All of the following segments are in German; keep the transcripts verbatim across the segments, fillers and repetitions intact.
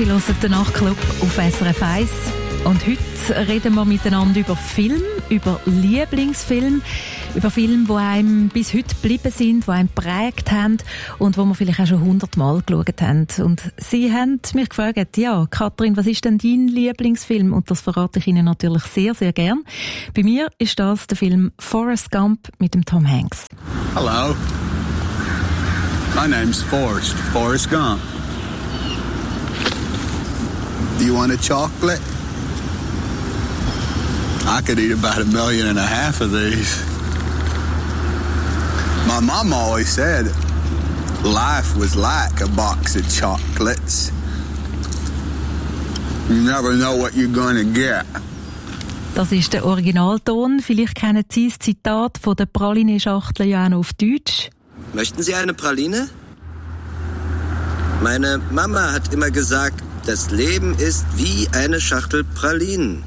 Sie hören den Nachtclub auf S R F eins. Und heute reden wir miteinander über Film, über Lieblingsfilm, über Filme, die einem bis heute geblieben sind, die einem geprägt haben und die wir vielleicht auch schon hundertmal geschaut haben. Und Sie haben mich gefragt, ja, Katrin, was ist denn dein Lieblingsfilm? Und das verrate ich Ihnen natürlich sehr, sehr gern. Bei mir ist das der Film Forrest Gump mit dem Tom Hanks. Hello. My name's Forrest, Forrest Gump. Do you want a chocolate? I could eat about a million and a half of these. My mom always said life was like a box of chocolates. You never know what you're gonna get. Das ist der Originalton. Vielleicht kennen Sie das Zitat von der Praline-Schachtel ja auch noch auf Deutsch. Möchten Sie eine Praline? Meine Mama hat immer gesagt, das Leben ist wie eine Schachtel Pralinen.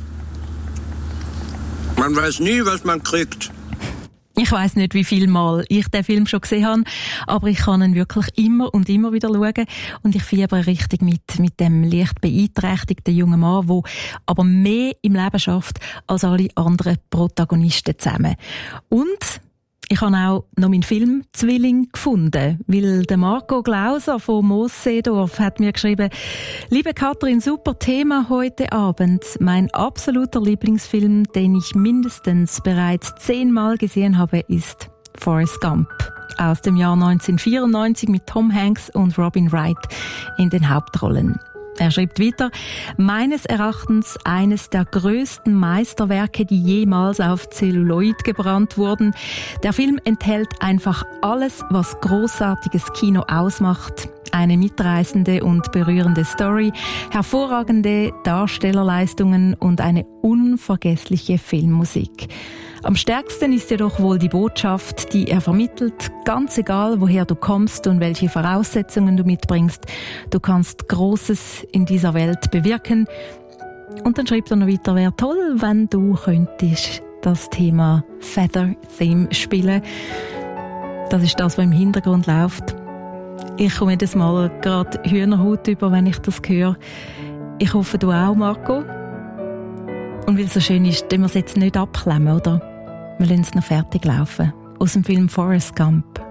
Man weiß nie, was man kriegt. Ich weiss nicht, wie viel Mal ich den Film schon gesehen habe, aber ich kann ihn wirklich immer und immer wieder schauen und ich fiebere richtig mit, mit dem leicht beeinträchtigten jungen Mann, der aber mehr im Leben schafft als alle anderen Protagonisten zusammen. Und ich habe auch noch meinen Film «Zwilling» gefunden, weil der Marco Glauser von Moosseedorf hat mir geschrieben: «Liebe Katrin, super Thema heute Abend. Mein absoluter Lieblingsfilm, den ich mindestens bereits zehnmal gesehen habe, ist Forrest Gump aus dem Jahr neunzehnhundertvierundneunzig mit Tom Hanks und Robin Wright in den Hauptrollen.» Er schreibt weiter: «Meines Erachtens eines der größten Meisterwerke, die jemals auf Zelluloid gebrannt wurden. Der Film enthält einfach alles, was großartiges Kino ausmacht. Eine mitreißende und berührende Story, hervorragende Darstellerleistungen und eine unvergessliche Filmmusik. Am stärksten ist jedoch wohl die Botschaft, die er vermittelt, ganz egal, woher du kommst und welche Voraussetzungen du mitbringst. Du kannst Großes in dieser Welt bewirken.» Und dann schreibt er noch weiter: «Wäre toll, wenn du könntest das Thema Feather Theme spielen.» Das ist das, was im Hintergrund läuft. Ich komme jedes Mal gerade Hühnerhaut über, wenn ich das höre. Ich hoffe, du auch, Marco. Und weil es so schön ist, können wir es jetzt nicht abklemmen, oder? Wir lassen es noch fertig laufen. Aus dem Film Forrest Gump.